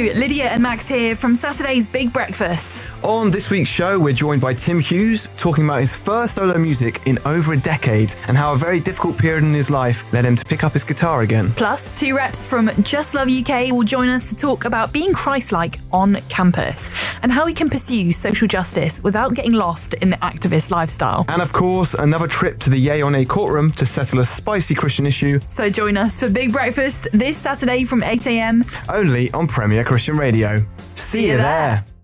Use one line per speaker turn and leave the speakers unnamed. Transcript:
Lydia and Max here from Saturday's Big Breakfast.
On this week's show, we're joined by Tim Hughes, talking about his first solo music in over a decade and how a very difficult period in his life led him to pick up his guitar again.
Plus, two reps from Just Love UK will join us to talk about being Christ-like on campus and how he can pursue social justice without getting lost in the activist lifestyle.
And of course, another trip to the Yay or Nay courtroom to settle a spicy Christian issue.
So join us for Big Breakfast this Saturday from 8 a.m.
only on Premier Christian Radio. See you there.